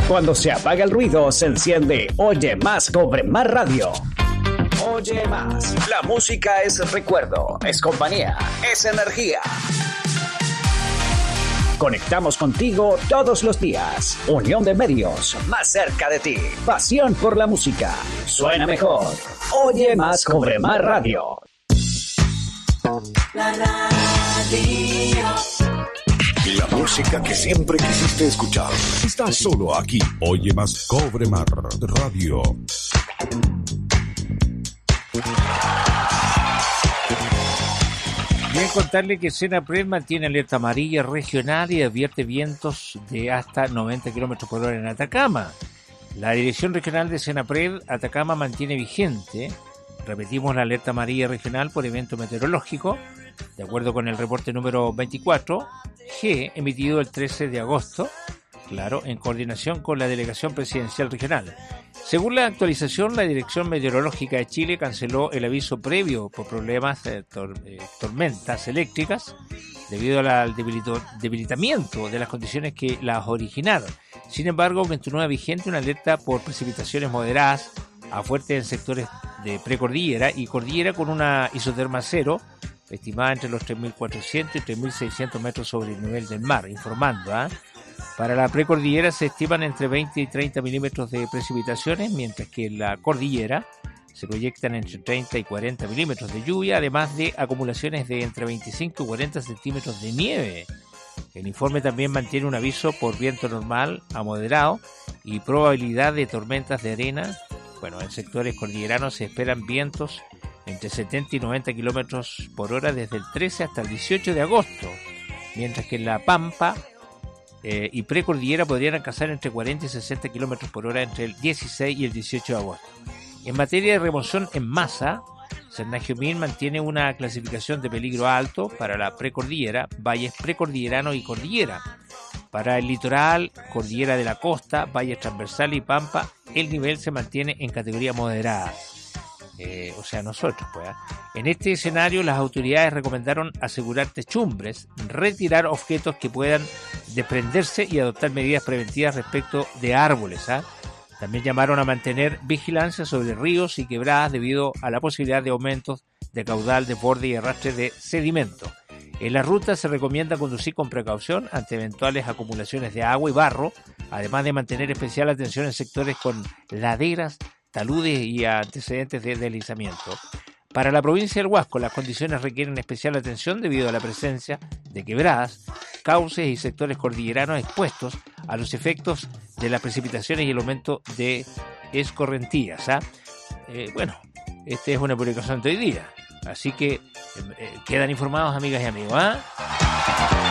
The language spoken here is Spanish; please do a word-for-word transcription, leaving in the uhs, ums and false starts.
Cuando se apaga el ruido, se enciende Oye Más, Cobre Más Radio. Oye Más. La música es recuerdo, es compañía, es energía. Conectamos contigo todos los días. Unión de medios, más cerca de ti. Pasión por la música. Suena mejor. Oye Más, Cobre Más Radio. La radio. La música que siempre quisiste escuchar está solo aquí. Oye Más, Cobre Más Radio. Bien, contarle que Senapred mantiene alerta amarilla regional y advierte vientos de hasta noventa kilómetros por hora en Atacama. La Dirección Regional de Senapred Atacama mantiene vigente, repetimos, la alerta amarilla regional por evento meteorológico, de acuerdo con el reporte número veinticuatro G, emitido el trece de agosto, claro, en coordinación con la Delegación Presidencial Regional. Según la actualización, la Dirección Meteorológica de Chile canceló el aviso previo por problemas de tor- eh, tormentas eléctricas debido al debilito- debilitamiento de las condiciones que las originaron. Sin embargo, continúa vigente una alerta por precipitaciones moderadas a fuertes en sectores de precordillera y cordillera con una isoterma cero, estimada entre los tres mil cuatrocientos y tres mil seiscientos metros sobre el nivel del mar, informando, ¿ah? ¿eh? Para la precordillera se estiman entre veinte y treinta milímetros de precipitaciones, mientras que en la cordillera se proyectan entre treinta y cuarenta milímetros de lluvia, además de acumulaciones de entre veinticinco y cuarenta centímetros de nieve. El informe también mantiene un aviso por viento normal a moderado y probabilidad de tormentas de arena. Bueno, en sectores cordilleranos se esperan vientos entre setenta y noventa kilómetros por hora desde el trece hasta el dieciocho de agosto, mientras que en la Pampa eh, y precordillera podrían alcanzar entre cuarenta y sesenta kilómetros por hora entre el dieciséis y el dieciocho de agosto. En materia de remoción en masa, Cernagiomín mantiene una clasificación de peligro alto para la precordillera, valles precordilleranos y cordillera. Para el litoral, cordillera de la costa, valles transversales y pampa, el nivel se mantiene en categoría moderada. Eh, o sea, nosotros, pues. ¿eh? En este escenario, las autoridades recomendaron asegurar techumbres, retirar objetos que puedan desprenderse y adoptar medidas preventivas respecto de árboles. ¿eh? También llamaron a mantener vigilancia sobre ríos y quebradas debido a la posibilidad de aumentos de caudal, desborde y arrastre de sedimento. En la ruta se recomienda conducir con precaución ante eventuales acumulaciones de agua y barro, además de mantener especial atención en sectores con laderas, taludes y antecedentes de deslizamiento. Para la provincia del Huasco, las condiciones requieren especial atención debido a la presencia de quebradas, cauces y sectores cordilleranos expuestos a los efectos de las precipitaciones y el aumento de escorrentías. ¿ah? Eh, bueno, esta es una publicación de hoy día, así que eh, quedan informados, amigas y amigos. ¿ah?